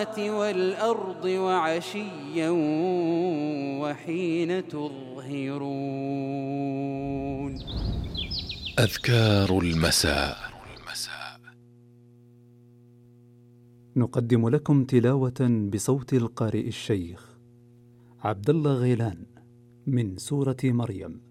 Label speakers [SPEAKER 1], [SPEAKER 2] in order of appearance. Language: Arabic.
[SPEAKER 1] والأرض وعشيا وحين تظهرون.
[SPEAKER 2] أذكار المساء.
[SPEAKER 3] نقدم لكم تلاوة بصوت القارئ الشيخ عبد الله غيلان من سورة مريم.